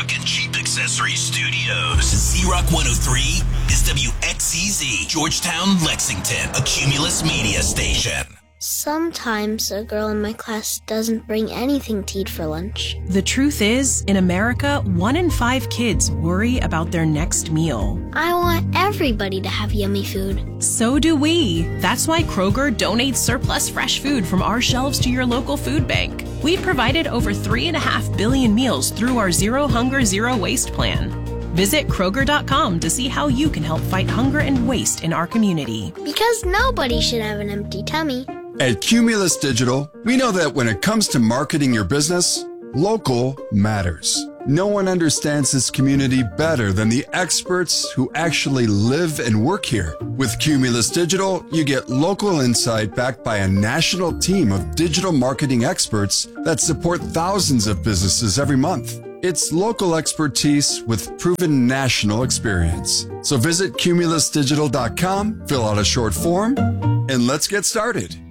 Z-Rock and Jeep Accessory Studios. Z-Rock 103 is WXCZ, Georgetown, Lexington, a Cumulus media station. Sometimes a girl in my class doesn't bring anything to eat for lunch. The truth is, in America, 1 in 5 kids worry about their next meal. I want everybody to have yummy food. So do we. That's why Kroger donates surplus fresh food from our shelves to your local food bank. We've provided over 3.5 billion meals through our Zero Hunger, Zero Waste plan. Visit Kroger.com to see how you can help fight hunger and waste in our community. Because nobody should have an empty tummy. At Cumulus Digital, we know that when it comes to marketing your business, local matters. No one understands this community better than the experts who actually live and work here. With Cumulus Digital, you get local insight backed by a national team of digital marketing experts that support thousands of businesses every month. It's local expertise with proven national experience. So visit cumulusdigital.com, fill out a short form, and let's get started.